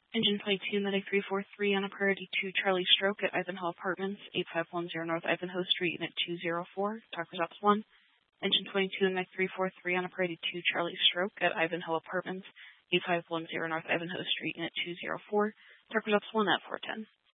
Engine 22, Medic 343 on a priority 2 Charlie Stroke at Ivanhoe Apartments, 8510 North Ivanhoe Street, Unit 204, Talk Results 1. Engine 22, Medic 343 on a priority 2 Charlie Stroke at Ivanhoe Apartments, 8510 North Ivanhoe Street, Unit 204, Talk Results 1 at 410.